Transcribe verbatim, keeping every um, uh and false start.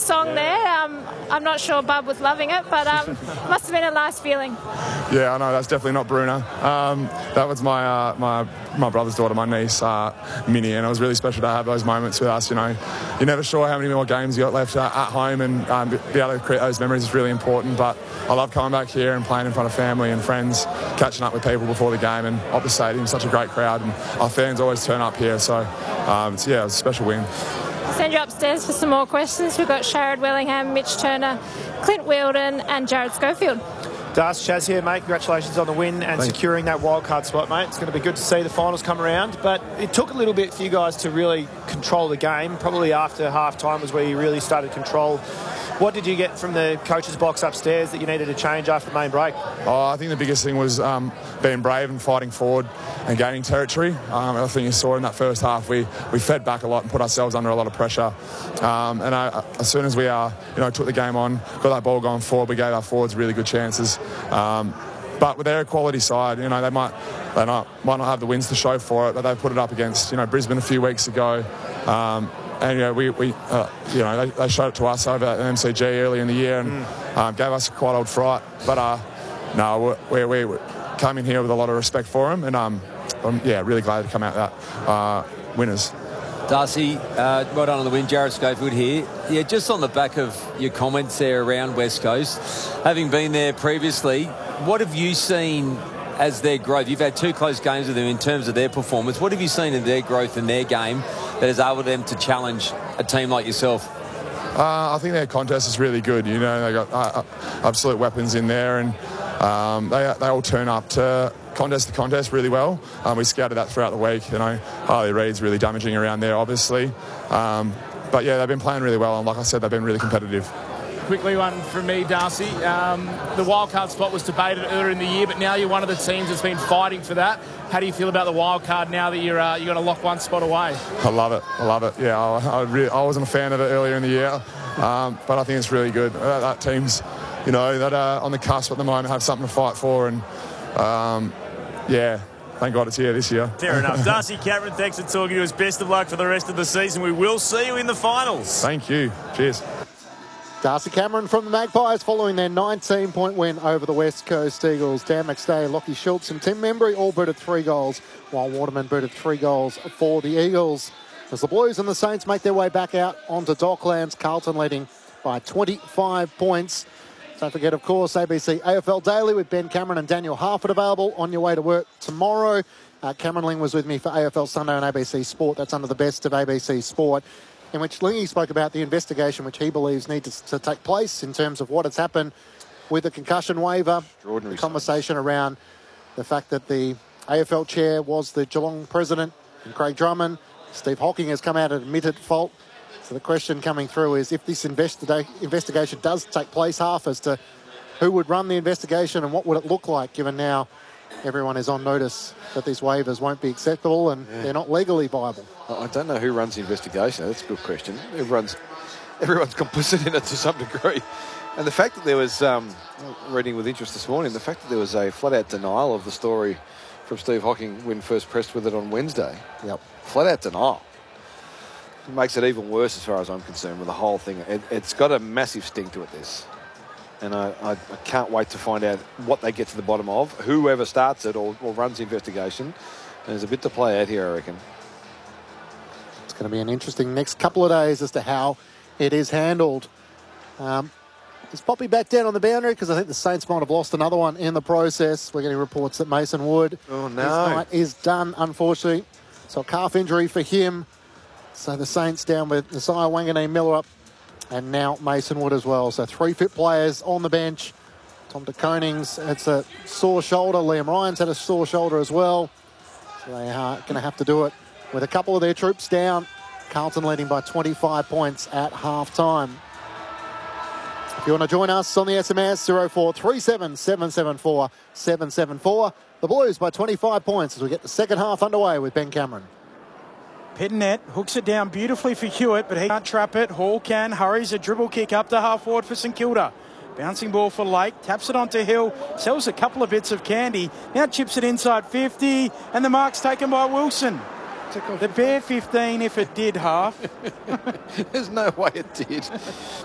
song there. Um, I'm not sure Bub was loving it, but um, must have been a nice feeling. Yeah, I know, that's definitely not Bruna. Um, that was my uh, my my brother's daughter, my niece, uh, Minnie, and it was really special to have those moments with us. You know, you're never sure how many more games you got left uh, at home, and um, be able to create those memories is really important. But I love coming back here and playing in front of family and friends, catching up with people before the game, and Optus Stadium, such a great crowd, and our fans always turn up here. So, um, it's, yeah, it was a special win. Send you upstairs for some more questions. We've got Sharad Wellingham, Mitch Turner, Clint Wheeldon and Jared Schofield. Darcy, Chaz here, mate. Congratulations on the win and Thanks. securing that wildcard spot, mate. It's going to be good to see the finals come around. But it took a little bit for you guys to really control the game. Probably after half-time was where you really started control. What did you get from the coach's box upstairs that you needed to change after the main break? Oh, I think the biggest thing was um, being brave and fighting forward and gaining territory. Um, I think you saw in that first half we, we fed back a lot and put ourselves under a lot of pressure. Um, and I, as soon as we uh, you know, took the game on, got that ball going forward, we gave our forwards really good chances. Um, but with their quality side, you know, they might they not, might not have the wins to show for it, but they put it up against, you know, Brisbane a few weeks ago. Um, And, you know, we, we uh, you know, they, they showed it to us over at M C G early in the year and mm. um, gave us quite old fright. But, uh, no, we, we, we came in here with a lot of respect for them. And, um, I'm, yeah, really glad to come out that uh, winners. Darcy, uh, well done on the win. Jared Schofield here. Yeah, just on the back of your comments there around West Coast, having been there previously, what have you seen as their growth? You've had two close games with them in terms of their performance. What have you seen in their growth in their game that has enabled them to challenge a team like yourself? Uh, I think their contest is really good. You know, they got uh, absolute weapons in there, and um, they they all turn up to contest to contest really well. Um, we scouted that throughout the week. You know, Harley Reid's really damaging around there, obviously. Um, but yeah, they've been playing really well, and like I said, they've been really competitive. Quickly one from me, Darcy. Um, the wildcard spot was debated earlier in the year, but now you're one of the teams that's been fighting for that. How do you feel about the wildcard now that you're uh, you're going to lock one spot away? I love it. I love it. Yeah, I, I, really, I wasn't a fan of it earlier in the year, um, but I think it's really good. Uh, that team's, you know, that uh, on the cusp at the moment have something to fight for, and um, yeah. Thank God it's here this year. Fair enough. Darcy Cameron, thanks for talking to us. Best of luck for the rest of the season. We will see you in the finals. Thank you. Cheers. Darcy Cameron from the Magpies following their nineteen-point win over the West Coast Eagles. Dan McStay, Lockie Schultz and Tim Membry all booted three goals, while Waterman booted three goals for the Eagles. As the Blues and the Saints make their way back out onto Docklands, Carlton leading by twenty-five points. Don't forget, of course, A B C A F L Daily with Ben Cameron and Daniel Harford available on your way to work tomorrow. Uh, Cameron Ling was with me for A F L Sunday on A B C Sport. That's under the best of A B C Sport, in which Lingy spoke about the investigation which he believes needs to, to take place in terms of what has happened with the concussion waiver, the conversation around the fact that the A F L chair was the Geelong president, and Craig Drummond. Steve Hocking has come out and admitted fault. So the question coming through is if this investi- investigation does take place, half as to who would run the investigation and what would it look like, given now everyone is on notice that these waivers won't be acceptable and yeah. they're not legally viable. I don't know who runs the investigation. That's a good question. Everyone's, everyone's complicit in it to some degree. And the fact that there was, um, reading with interest this morning, the fact that there was a flat-out denial of the story from Steve Hocking when first pressed with it on Wednesday. Yep. Flat-out denial. It makes it even worse as far as I'm concerned with the whole thing. It, it's got a massive sting to it, this. And I, I, I can't wait to find out what they get to the bottom of, whoever starts it or, or runs the investigation. And there's a bit to play out here, I reckon. It's going to be an interesting next couple of days as to how it is handled. Um, is Poppy back down on the boundary? Because I think the Saints might have lost another one in the process. We're getting reports that Mason Wood oh, no. his night is done, unfortunately. So a calf injury for him. So the Saints down with Nasiah Wanganeen-Miller up, and now Mason Wood as well. So three fit players on the bench. Tom de Konings, it's a sore shoulder. Liam Ryan's had a sore shoulder as well. So they are going to have to do it with a couple of their troops down. Carlton leading by twenty-five points at half-time. If you want to join us on the S M S, zero four three seven, seven seven four, seven seven four. The Blues by twenty-five points as we get the second half underway with Ben Cameron. Pettinet hooks it down beautifully for Hewitt, but he can't trap it. Hall can, hurries a dribble kick up to half forward for St Kilda. Bouncing ball for Lake, taps it onto Hill, sells a couple of bits of candy, now chips it inside fifty, and the mark's taken by Wilson. The bare fifteen if it did half. There's no way it did.